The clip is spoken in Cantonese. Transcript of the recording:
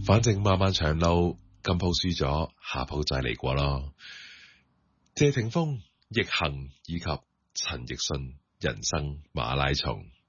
反正漫漫長路，今鋪輸咗，下鋪再嚟過咯。謝霆鋒、易行以及陳奕迅人生馬拉松。